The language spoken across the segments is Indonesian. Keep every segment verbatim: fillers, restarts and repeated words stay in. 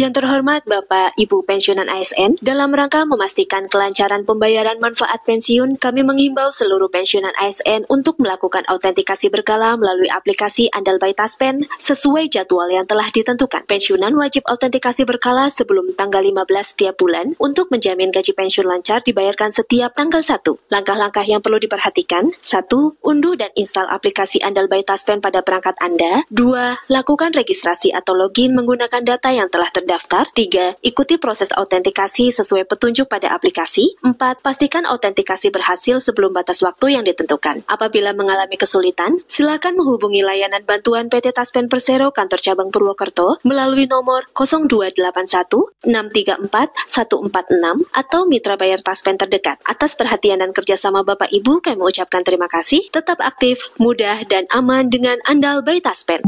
Yang terhormat Bapak Ibu pensiunan A S N, dalam rangka memastikan kelancaran pembayaran manfaat pensiun, kami menghimbau seluruh pensiunan A S N untuk melakukan autentikasi berkala melalui aplikasi Andal by Taspen sesuai jadwal yang telah ditentukan. Pensiunan wajib autentikasi berkala sebelum tanggal lima belas setiap bulan untuk menjamin gaji pensiun lancar dibayarkan setiap tanggal satu. Langkah-langkah yang perlu diperhatikan: satu. Unduh dan install aplikasi Andal by Taspen pada perangkat Anda. Dua. Lakukan registrasi atau login menggunakan data yang telah terdaftar. Tiga. Ikuti proses autentikasi sesuai petunjuk pada aplikasi. Empat. Pastikan autentikasi berhasil sebelum batas waktu yang ditentukan. Apabila mengalami kesulitan, silakan menghubungi layanan bantuan P T Taspen Persero Kantor Cabang Purwokerto melalui nomor nol dua delapan satu enam tiga empat satu empat enam atau mitra bayar Taspen terdekat. Atas perhatian dan kerjasama Bapak Ibu, kami mengucapkan terima kasih. Tetap aktif, mudah, dan aman dengan Andal by Taspen.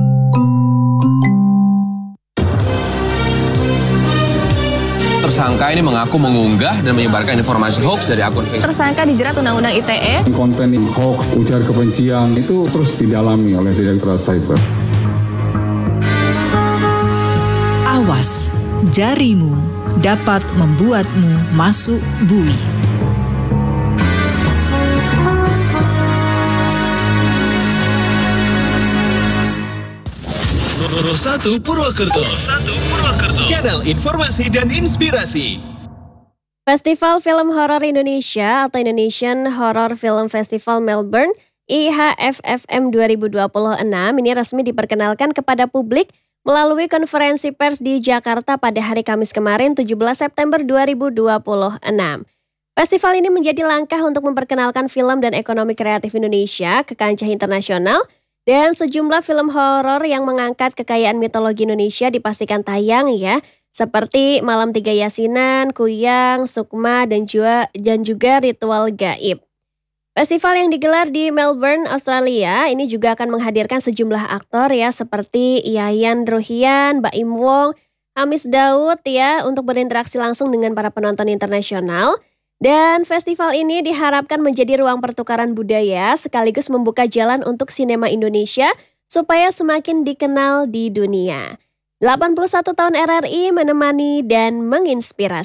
Tersangka ini mengaku mengunggah dan menyebarkan informasi hoax dari akun Facebook. Tersangka dijerat Undang-Undang I T E. Konten hoax, ujar kebencian itu terus didalami oleh Direktorat Cyber. Awas, jarimu dapat membuatmu masuk bui. satu Purwokerto. Kanal informasi dan inspirasi. Festival Film Horor Indonesia atau Indonesian Horror Film Festival Melbourne I H F F M dua ribu dua puluh enam ini resmi diperkenalkan kepada publik melalui konferensi pers di Jakarta pada hari Kamis kemarin tujuh belas September dua ribu dua puluh enam. Festival ini menjadi langkah untuk memperkenalkan film dan ekonomi kreatif Indonesia ke kancah internasional. Dan sejumlah film horor yang mengangkat kekayaan mitologi Indonesia dipastikan tayang ya, seperti Malam Tiga Yasinan, Kuyang, Sukma, dan juga, dan juga Ritual Gaib. Festival yang digelar di Melbourne, Australia, ini juga akan menghadirkan sejumlah aktor ya, seperti Yayan Ruhian, Baim Wong, Hamis Daud ya, untuk berinteraksi langsung dengan para penonton internasional. Dan festival ini diharapkan menjadi ruang pertukaran budaya sekaligus membuka jalan untuk sinema Indonesia supaya semakin dikenal di dunia. delapan puluh satu tahun R R I menemani dan menginspirasi.